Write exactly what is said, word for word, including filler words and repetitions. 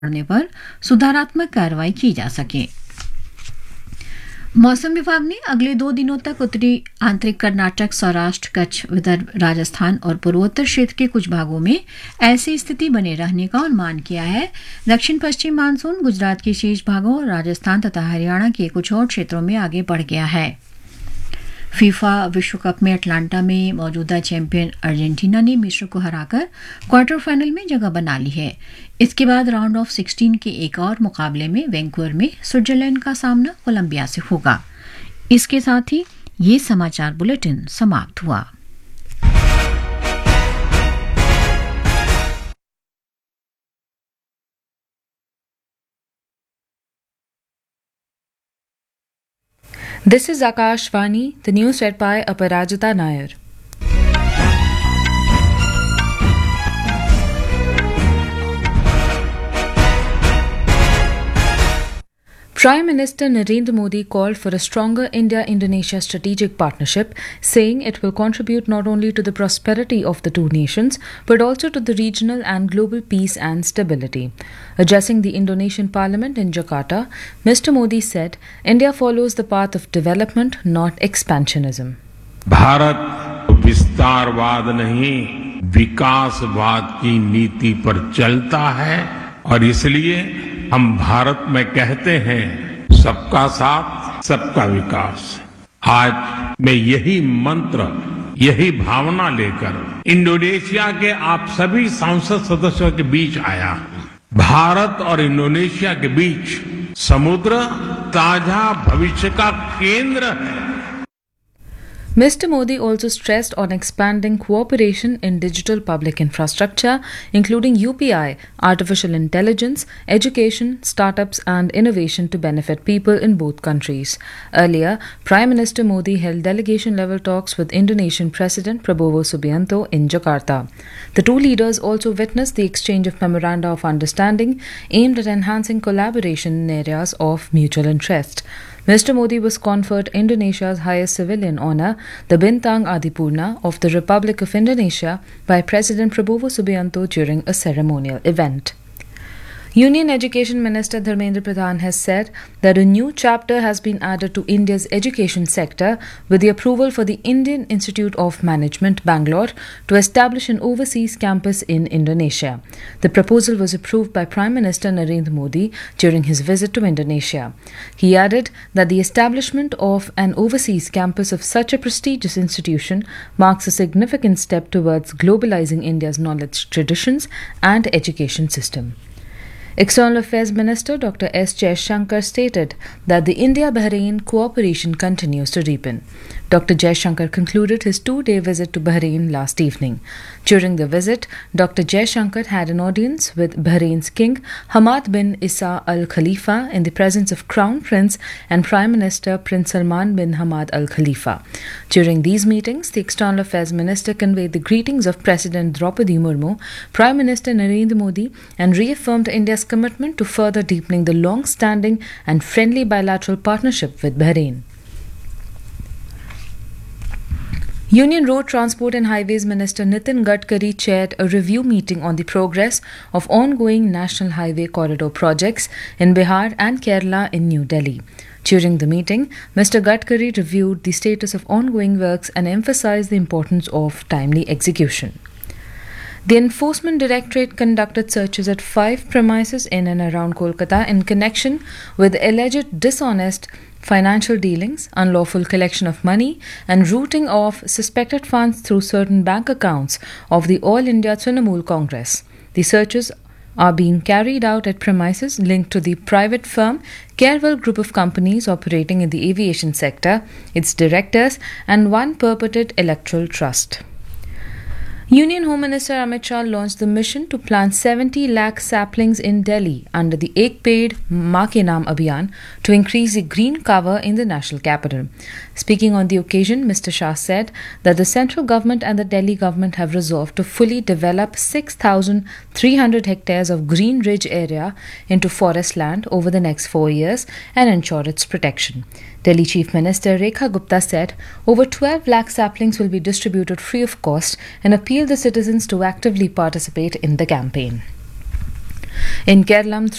बढ़ने पर सुधारात्मक कार्रवाई की जा सके। मौसम विभाग ने अगले दो दिनों तक उत्तरी आंतरिक कर्नाटक, सौराष्ट्र, कच्छ, विदर्भ, राजस्थान और पूर्वोत्तर क्षेत्र के कुछ भागों में ऐसी स्थिति बने रहने का अनुमान किया है। दक्षिण पश्चिम मानसून गुजरात के शेष भागों और राजस्थान तथा हरियाणा के कुछ और क्षेत्रों में आगे बढ़ गया है। फीफा विश्व कप में अटलांटा में मौजूदा चैंपियन अर्जेंटीना ने मिस्र को हराकर क्वार्टर फाइनल में जगह बना ली है। इसके बाद राउंड ऑफ सिक्सटीन के एक और मुकाबले में वैंकूवर में स्विट्जरलैंड का सामना कोलंबिया से होगा। इसके साथ ही ये समाचार बुलेटिन समाप्त हुआ। This is Akashvani, the news read by Aparajita Nair. Prime Minister Narendra Modi called for a stronger India-Indonesia strategic partnership, saying it will contribute not only to the prosperity of the two nations, but also to the regional and global peace and stability. Addressing the Indonesian Parliament in Jakarta, Mister Modi said, India follows the path of development, not expansionism. Bharat विस्तारवाद नहीं, विकासवाद की नीति पर चलता है और इसलिए हम भारत में कहते हैं सबका साथ सबका विकास। आज मैं यही मंत्र, यही भावना लेकर इंडोनेशिया के आप सभी सांसद सदस्यों के बीच आया हूं। भारत और इंडोनेशिया के बीच समुद्र साझा भविष्य का केंद्र है। Mister Modi also stressed on expanding cooperation in digital public infrastructure, including U P I, artificial intelligence, education, startups, and innovation to benefit people in both countries. Earlier, Prime Minister Modi held delegation-level talks with Indonesian President Prabowo Subianto in Jakarta. The two leaders also witnessed the exchange of memoranda of understanding aimed at enhancing collaboration in areas of mutual interest. Mister Modi was conferred Indonesia's highest civilian honour, the Bintang Adipurna of the Republic of Indonesia, by President Prabowo Subianto during a ceremonial event. Union Education Minister Dharmendra Pradhan has said that a new chapter has been added to India's education sector with the approval for the Indian Institute of Management, Bangalore, to establish an overseas campus in Indonesia. The proposal was approved by Prime Minister Narendra Modi during his visit to Indonesia. He added that the establishment of an overseas campus of such a prestigious institution marks a significant step towards globalizing India's knowledge traditions and education system. External Affairs Minister Doctor S. Jaishankar stated that the India-Bahrain cooperation continues to deepen. Doctor Jaishankar concluded his two-day visit to Bahrain last evening. During the visit, Doctor Jaishankar had an audience with Bahrain's King Hamad bin Isa Al Khalifa in the presence of Crown Prince and Prime Minister Prince Salman bin Hamad Al Khalifa. During these meetings, the External Affairs Minister conveyed the greetings of President Draupadi Murmu, Prime Minister Narendra Modi, and reaffirmed India's commitment to further deepening the long-standing and friendly bilateral partnership with Bahrain. Union Road Transport and Highways Minister Nitin Gadkari chaired a review meeting on the progress of ongoing National Highway Corridor projects in Bihar and Kerala in New Delhi. During the meeting, Mister Gadkari reviewed the status of ongoing works and emphasized the importance of timely execution. The Enforcement Directorate conducted searches at five premises in and around Kolkata in connection with alleged dishonest financial dealings, unlawful collection of money, and routing of suspected funds through certain bank accounts of the All India Trinamool Congress. The searches are being carried out at premises linked to the private firm Carewell Group of Companies operating in the aviation sector, its directors, and one purported electoral trust. Union Home Minister Amit Shah launched the mission to plant seventy lakh saplings in Delhi under the Ek Ped Maa Ke Naam Abhiyan to increase the green cover in the national capital. Speaking on the occasion, Mister Shah said that the central government and the Delhi government have resolved to fully develop six thousand three hundred hectares of green ridge area into forest land over the next four years and ensure its protection. Delhi Chief Minister Rekha Gupta said over twelve lakh saplings will be distributed free of cost and appealed the citizens to actively participate in the campaign. In Kerala,